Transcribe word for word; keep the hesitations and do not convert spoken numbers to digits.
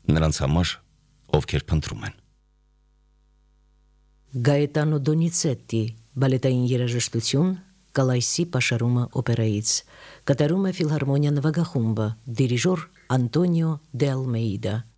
նրանց համար, ովքեր փնտրում են։ Գաետանո Դոնիցետտի բալետային երաժշտություն Կալայսի պաշարումը օպերայից կատարում է ֆիլհարմոնիա նվագախումբը, դիրիժոր Անտոնիո Դե Ալմեիդա։